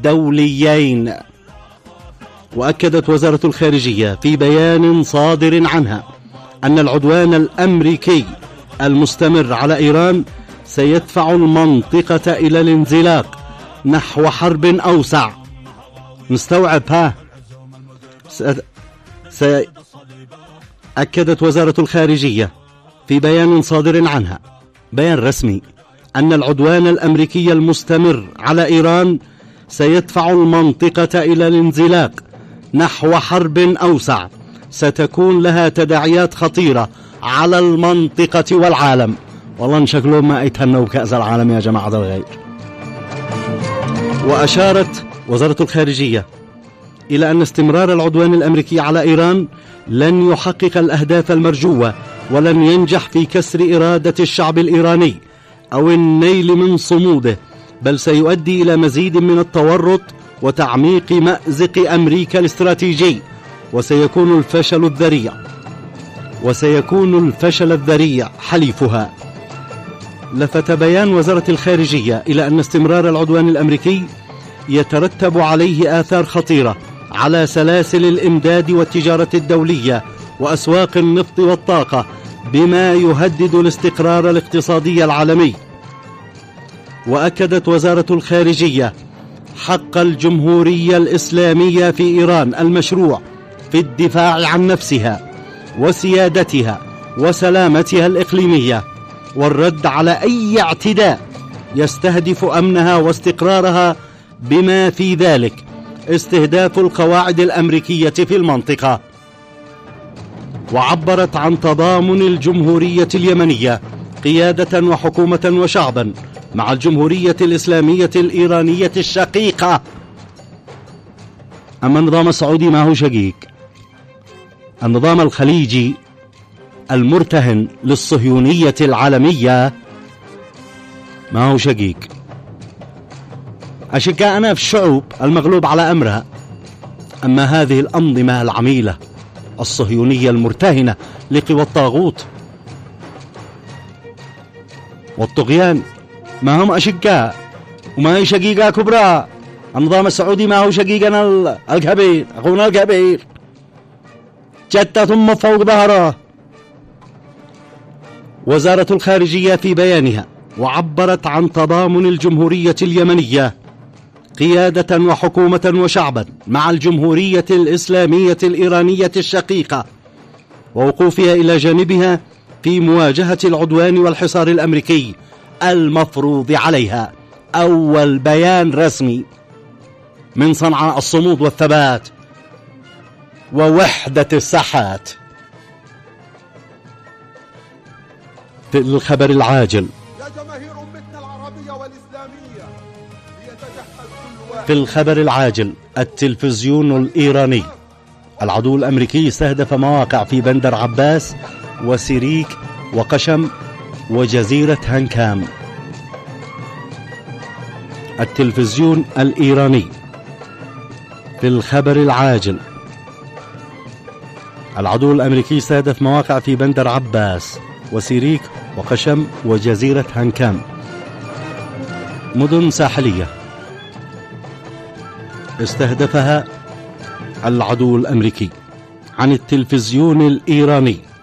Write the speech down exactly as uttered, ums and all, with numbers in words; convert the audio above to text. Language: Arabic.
الدوليين. وأكدت وزارة الخارجية في بيان صادر عنها أن العدوان الأمريكي المستمر على إيران سيدفع المنطقة إلى الانزلاق نحو حرب أوسع. مستوعب ها؟ أكدت وزارة الخارجية في بيان صادر عنها، بيان رسمي، أن العدوان الأمريكي المستمر على إيران سيدفع المنطقة إلى الانزلاق نحو حرب أوسع ستكون لها تداعيات خطيرة على المنطقة والعالم. والله شكلهم ما يتهنوا بكأس العالم يا جماعة الخير. وأشارت وزارة الخارجية إلى أن استمرار العدوان الأمريكي على إيران لن يحقق الأهداف المرجوة ولن ينجح في كسر إرادة الشعب الإيراني أو النيل من صموده، بل سيؤدي إلى مزيد من التورط وتعميق مأزق أمريكا الاستراتيجي، وسيكون الفشل الذريع وسيكون الفشل الذريع حليفها. لفت بيان وزارة الخارجية إلى أن استمرار العدوان الأمريكي يترتب عليه آثار خطيرة على سلاسل الإمداد والتجارة الدولية وأسواق النفط والطاقة، بما يهدد الاستقرار الاقتصادي العالمي. وأكدت وزارة الخارجية حق الجمهورية الإسلامية في إيران المشروع في الدفاع عن نفسها وسيادتها وسلامتها الإقليمية، والرد على أي اعتداء يستهدف أمنها واستقرارها، بما في ذلك استهداف القواعد الأمريكية في المنطقة. وعبرت عن تضامن الجمهورية اليمنية قيادة وحكومة وشعبا مع الجمهورية الإسلامية الإيرانية الشقيقة. أما النظام السعودي ما هو شقيق، النظام الخليجي المرتهن للصهيونية العالمية ما هو شقيق. أشقاءنا في الشعوب المغلوب على أمرها، أما هذه الأنظمة العميلة الصهيونية المرتهنة لقوى الطاغوت والطغيان ما هم أشقاء وما هي شقيقة كبرى. النظام السعودي ما هو شقيقنا الكبير، أخونا الكبير، جتة ثم فوق ظهره. وزارة الخارجية في بيانها وعبرت عن تضامن الجمهورية اليمنية قيادة وحكومة وشعبا مع الجمهورية الإسلامية الإيرانية الشقيقة، ووقوفها إلى جانبها في مواجهة العدوان والحصار الأمريكي المفروض عليها. أول بيان رسمي من صنعاء الصمود والثبات ووحدة الساحات. في الخبر العاجل في الخبر العاجل التلفزيون الإيراني، العدو الأمريكي استهدف مواقع في بندر عباس وسيريك وقشم وجزيرة هنكام. التلفزيون الإيراني في الخبر العاجل: العدو الأمريكي استهدف مواقع في بندر عباس وسيريك وقشم وجزيرة هنكام، مدن ساحلية استهدفها العدو الأمريكي. عن التلفزيون الإيراني: